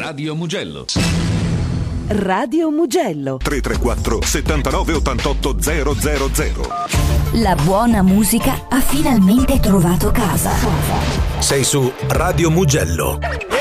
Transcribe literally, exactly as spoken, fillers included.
Radio Mugello. Radio Mugello tre tre quattro settantanove ottantotto zero zero zero. La buona musica ha finalmente trovato casa. Sei su Radio Mugello.